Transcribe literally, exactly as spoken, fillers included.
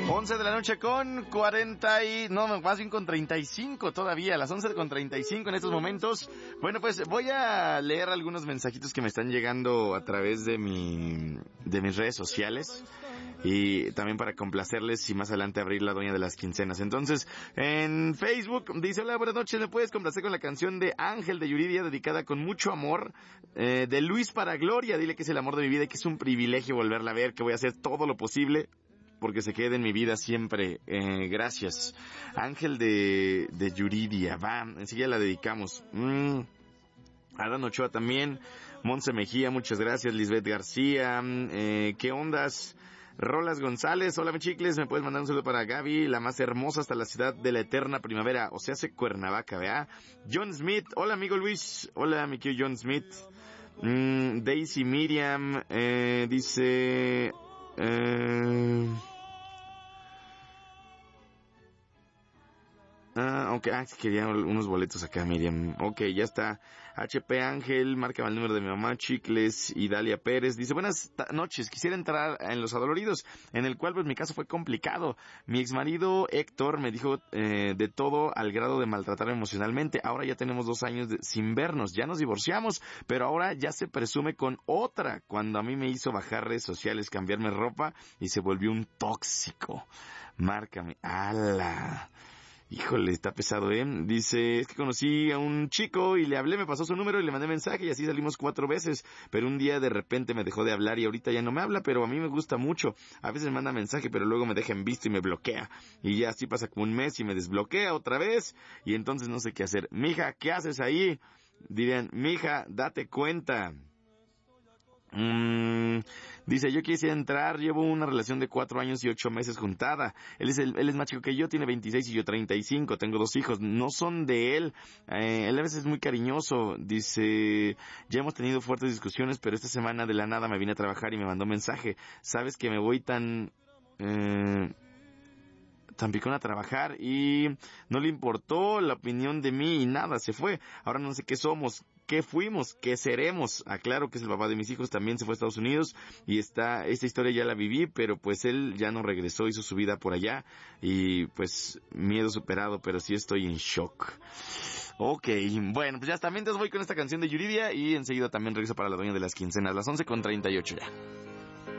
once de la noche con cuarenta y... No, más bien con treinta y cinco todavía, a las once con treinta y cinco en estos momentos. Bueno, pues voy a leer algunos mensajitos que me están llegando a través de mi... de mis redes sociales. Y también para complacerles y más adelante abrir la doña de las quincenas. Entonces, en Facebook dice: hola, buenas noches, ¿me puedes complacer con la canción de Ángel de Yuridia, dedicada con mucho amor, eh, de Luis para Gloria? Dile que es el amor de mi vida y que es un privilegio volverla a ver, que voy a hacer todo lo posible porque se quede en mi vida siempre. Eh, gracias. Ángel de, de Yuridia, va, enseguida la dedicamos. Mm. Adán Ochoa también, Monse Mejía, muchas gracias. Lisbeth García, eh, ¿qué ondas? Rolas González, hola mi chicles, me puedes mandar un saludo para Gaby, la más hermosa hasta la ciudad de la eterna primavera, o sea, hace Cuernavaca, ¿verdad? John Smith, hola amigo Luis, hola mi querido John Smith. Mm, Daisy Miriam, eh, dice... Eh, Ah, ok, ah, quería unos boletos acá, Miriam. Ok, ya está. H P Ángel, márcame el número de mi mamá, Chicles. Y Dalia Pérez dice: buenas noches, quisiera entrar en Los Adoloridos, en el cual pues mi caso fue complicado. Mi exmarido Héctor me dijo eh, de todo al grado de maltratarme emocionalmente. Ahora ya tenemos dos años de, sin vernos, ya nos divorciamos, pero ahora ya se presume con otra, cuando a mí me hizo bajar redes sociales, cambiarme ropa y se volvió un tóxico. Márcame. ¡Hala! Híjole, está pesado, ¿eh? Dice: es que conocí a un chico y le hablé, me pasó su número y le mandé mensaje y así salimos cuatro veces, pero un día de repente me dejó de hablar y ahorita ya no me habla, pero a mí me gusta mucho. A veces me manda mensaje, pero luego me deja en visto y me bloquea. Y ya así pasa como un mes y me desbloquea otra vez y entonces no sé qué hacer. Mija, ¿qué haces ahí? Dirían: mija, date cuenta. Mm, dice: yo quisiera entrar, llevo una relación de cuatro años y ocho meses juntada. Él es el, él es más chico que yo, tiene veintiséis y yo treinta y cinco, tengo dos hijos, no son de él. Eh, él a veces es muy cariñoso, dice: ya hemos tenido fuertes discusiones, pero esta semana de la nada me vine a trabajar y me mandó mensaje: sabes que me voy tan... Eh, tan picón a trabajar, y no le importó la opinión de mí y nada, se fue. Ahora no sé qué somos, qué fuimos, qué seremos. Aclaro que es el papá de mis hijos, también se fue a Estados Unidos y está, esta historia ya la viví, pero pues él ya no regresó, hizo su vida por allá y pues miedo superado, pero sí estoy en shock. Ok, bueno, pues ya está, mientras voy con esta canción de Yuridia y enseguida también regreso para la doña de las quincenas, las once con treinta y ocho ya.